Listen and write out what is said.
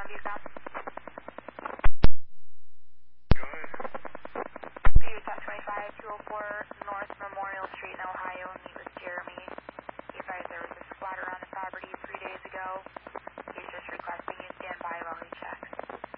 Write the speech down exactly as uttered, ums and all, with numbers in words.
Longview South. Go ahead. View ten twenty-five, two oh four North Memorial Street in Ohio. Meet with Jeremy. He advised there was a squatter on the property three days ago.